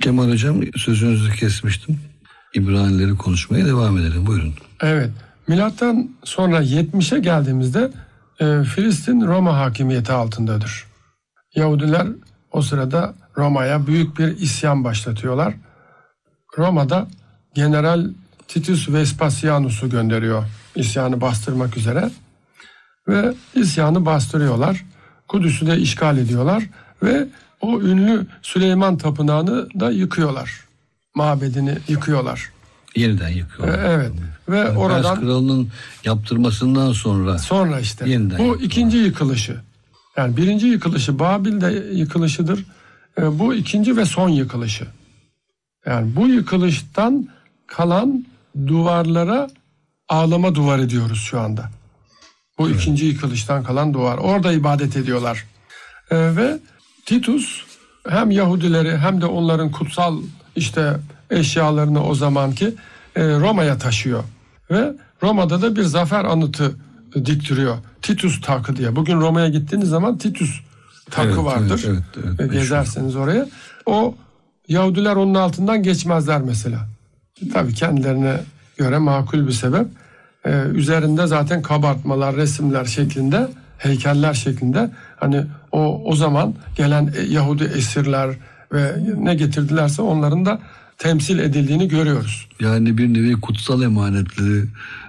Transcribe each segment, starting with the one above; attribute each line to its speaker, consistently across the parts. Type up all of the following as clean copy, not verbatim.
Speaker 1: Kemal Hocam, sözünüzü kesmiştim. İbranileri konuşmaya devam edelim. Buyurun.
Speaker 2: Evet. Milattan sonra 70'e geldiğimizde Filistin Roma hakimiyeti altındadır. Yahudiler o sırada Roma'ya büyük bir isyan başlatıyorlar. Roma'da General Titus Vespasianus'u gönderiyor isyanı bastırmak üzere. Ve isyanı bastırıyorlar. Kudüs'ü de işgal ediyorlar ve o ünlü Süleyman Tapınağı'nı da yıkıyorlar. Mabedini yıkıyorlar.
Speaker 1: Yeniden yıkıyorlar.
Speaker 2: Evet. Ve
Speaker 1: yani
Speaker 2: oradan
Speaker 1: Pers kralının yaptırmasından sonra
Speaker 2: işte
Speaker 1: yeniden
Speaker 2: bu
Speaker 1: yıkıyorlar.
Speaker 2: İkinci yıkılışı. Yani birinci yıkılışı Babil'de yıkılışıdır. Bu ikinci ve son yıkılışı. Yani bu yıkılıştan kalan duvarlara ağlama duvarı diyoruz şu anda. Bu ikinci yıkılıştan kalan duvar. Orada ibadet ediyorlar. Ve Titus hem Yahudileri hem de onların kutsal eşyalarını o zamanki Roma'ya taşıyor. Ve Roma'da da bir zafer anıtı diktiriyor. Titus takı diye. Bugün Roma'ya gittiğiniz zaman Titus takı vardır. Evet, gezerseniz oraya. O Yahudiler onun altından geçmezler mesela. Tabii kendilerine göre makul bir sebep. Üzerinde zaten kabartmalar, resimler şeklinde, heykeller şeklinde, hani o zaman gelen Yahudi esirler ve ne getirdilerse onların da temsil edildiğini görüyoruz.
Speaker 1: Yani bir nevi kutsal emanetleri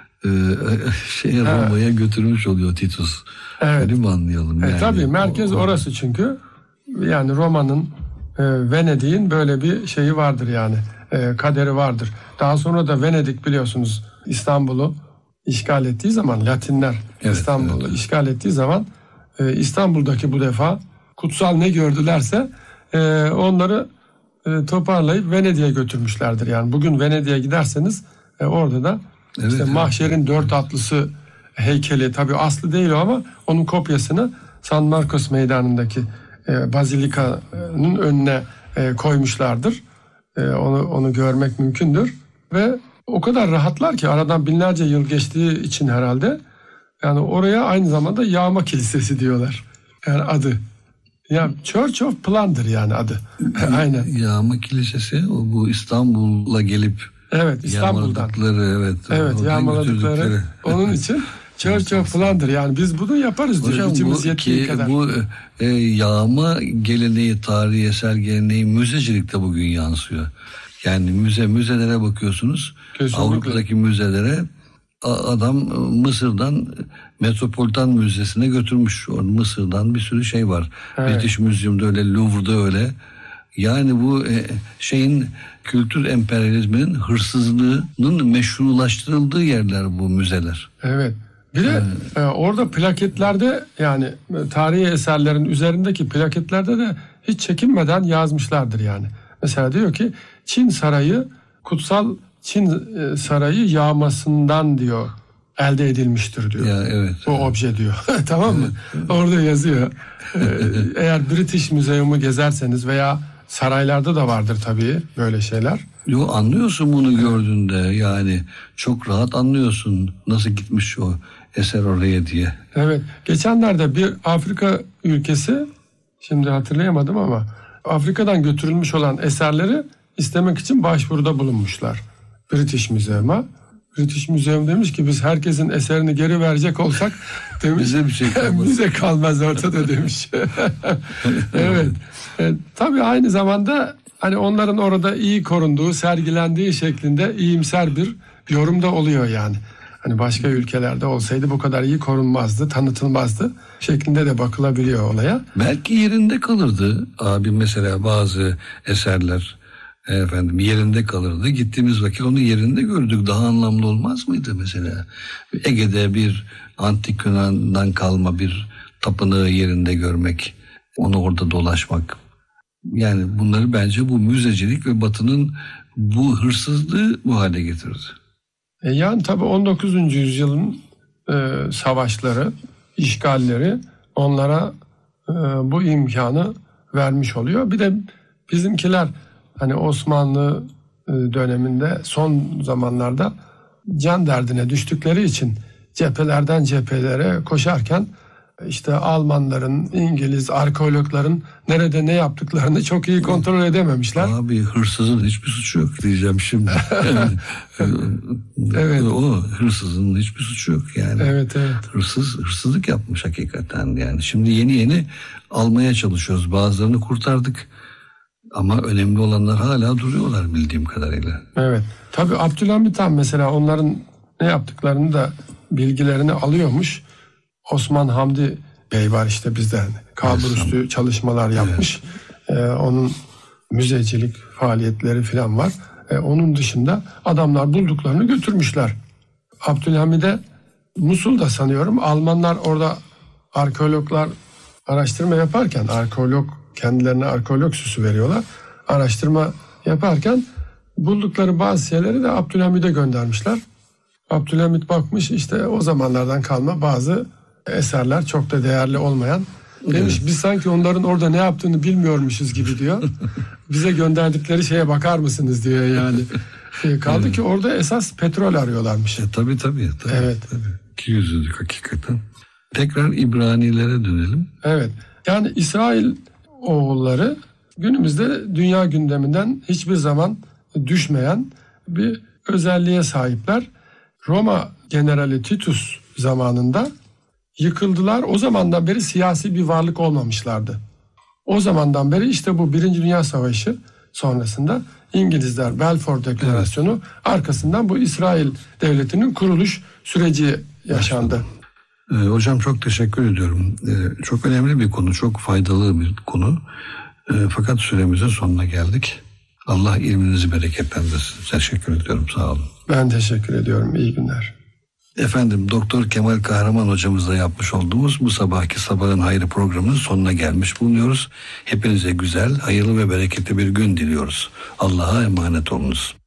Speaker 1: Roma'ya götürmüş oluyor Titus.
Speaker 2: Evet.
Speaker 1: Öyle mi anlayalım? Yani,
Speaker 2: tabii merkez orası çünkü. Yani Roma'nın, Venedik'in böyle bir şeyi vardır yani. Kaderi vardır. Daha sonra da Venedik biliyorsunuz İstanbul'u işgal ettiği zaman, Latinler İstanbul'u işgal ettiği zaman İstanbul'daki bu defa kutsal ne gördülerse onları toparlayıp Venedik'e götürmüşlerdir. Yani bugün Venedik'e giderseniz orada da Mahşer'in 4 atlısı heykeli, tabii aslı değil o ama onun kopyasını San Marcos Meydanı'ndaki Bazilika'nın önüne koymuşlardır. Onu görmek mümkündür ve o kadar rahatlar ki aradan binlerce yıl geçtiği için herhalde, yani oraya aynı zamanda Yağma Kilisesi diyorlar. Yani adı. Yani Church of Plunder yani adı. Aynen.
Speaker 1: Yağma Kilisesi bu İstanbul'a gelip
Speaker 2: İstanbul'dan. Yağmaladıkları. Onun için Church of Plunder, yani biz bunu yaparız diyor. İçimiz yettiği kadar.
Speaker 1: Bu yağma geleneği, tarihi eser geleneği müzecilikte bugün yansıyor. Yani müzelere bakıyorsunuz. Kesinlikle. Avrupa'daki müzelere adam Mısır'dan Metropolitan Müzesi'ne götürmüş. Orada Mısır'dan bir sürü şey var. Evet. British Museum'da öyle, Louvre'da öyle. Yani bu kültür emperyalizminin hırsızlığının meşrulaştırıldığı yerler bu müzeler.
Speaker 2: Evet. Bir de orada plaketlerde, yani tarihi eserlerin üzerindeki plaketlerde de hiç çekinmeden yazmışlardır yani. Mesela diyor ki Çin Sarayı, kutsal Çin Sarayı yağmasından diyor elde edilmiştir diyor.
Speaker 1: Ya,
Speaker 2: o obje diyor. Tamam mı? Evet. Orada yazıyor. Eğer British Museum'u gezerseniz veya saraylarda da vardır tabii böyle şeyler.
Speaker 1: Anlıyorsun bunu gördüğünde, yani çok rahat anlıyorsun nasıl gitmiş o eser oraya diye.
Speaker 2: Evet. Geçenlerde bir Afrika ülkesi, şimdi hatırlayamadım ama Afrika'dan götürülmüş olan eserleri istemek için başvuruda bulunmuşlar British Museum'a. British Museum demiş ki biz herkesin eserini geri verecek olsak demiş,
Speaker 1: bize bir şey kalmaz.
Speaker 2: Bize kalmaz ortada demiş. Evet. Tabii aynı zamanda hani onların orada iyi korunduğu, sergilendiği şeklinde iyimser bir yorum da oluyor yani. Hani başka ülkelerde olsaydı bu kadar iyi korunmazdı, tanıtılmazdı şeklinde de bakılabiliyor olaya.
Speaker 1: Belki yerinde kalırdı abi, mesela bazı eserler yerinde kalırdı. Gittiğimiz vakit onu yerinde gördük. Daha anlamlı olmaz mıydı mesela? Ege'de bir antik Yunan'dan kalma bir tapınağı yerinde görmek, onu orada dolaşmak. Yani bunları bence bu müzecilik ve Batı'nın bu hırsızlığı bu hale getirdi.
Speaker 2: Yani tabii 19. yüzyılın savaşları, işgalleri onlara bu imkanı vermiş oluyor. Bir de bizimkiler hani Osmanlı döneminde son zamanlarda can derdine düştükleri için cephelerden cephelere koşarken işte Almanların, İngiliz arkeologların nerede ne yaptıklarını çok iyi kontrol edememişler.
Speaker 1: Abi hırsızın hiçbir suçu yok diyeceğim şimdi.
Speaker 2: Evet.
Speaker 1: O hırsızın hiçbir suçu yok yani.
Speaker 2: Evet.
Speaker 1: Hırsızlık yapmış hakikaten yani. Şimdi yeni almaya çalışıyoruz. Bazılarını kurtardık. Ama önemli olanlar hala duruyorlar bildiğim kadarıyla.
Speaker 2: Evet. Tabii Abdülhamit Han mesela onların ne yaptıklarını da bilgilerini alıyormuş. Osman Hamdi Bey var işte bizden. Kalburüstü çalışmalar yapmış. Evet. Onun müzecilik faaliyetleri falan var. Onun dışında adamlar bulduklarını götürmüşler. Abdülhamid'e Musul'da sanıyorum Almanlar orada arkeologlar araştırma yaparken kendilerine arkeolog süsü veriyorlar. Araştırma yaparken buldukları bazı şeyleri de Abdülhamid'e göndermişler. Abdülhamid bakmış işte o zamanlardan kalma bazı eserler çok da değerli olmayan. Demiş biz sanki onların orada ne yaptığını bilmiyormuşuz gibi diyor. Bize gönderdikleri şeye bakar mısınız diyor yani. Kaldı ki orada esas petrol arıyorlarmış.
Speaker 1: Tabii.
Speaker 2: Evet.
Speaker 1: Tabii. 200'lük hakikaten. Tekrar İbranilere dönelim.
Speaker 2: Evet. Yani İsrail oğulları günümüzde dünya gündeminden hiçbir zaman düşmeyen bir özelliğe sahipler. Roma generali Titus zamanında yıkıldılar. O zamandan beri siyasi bir varlık olmamışlardı. O zamandan beri işte bu 1. Dünya Savaşı sonrasında İngilizler Balfour Deklarasyonu arkasından bu İsrail devletinin kuruluş süreci yaşandı.
Speaker 1: Hocam çok teşekkür ediyorum. Çok önemli bir konu, çok faydalı bir konu. Fakat süremizin sonuna geldik. Allah ilminizi bereketlendirsin. Teşekkür ediyorum, sağ olun.
Speaker 2: Ben teşekkür ediyorum, iyi günler.
Speaker 1: Efendim, Doktor Kemal Kahraman hocamızla yapmış olduğumuz bu sabahki Sabahın Hayrı programının sonuna gelmiş bulunuyoruz. Hepinize güzel, hayırlı ve bereketli bir gün diliyoruz. Allah'a emanet olunuz.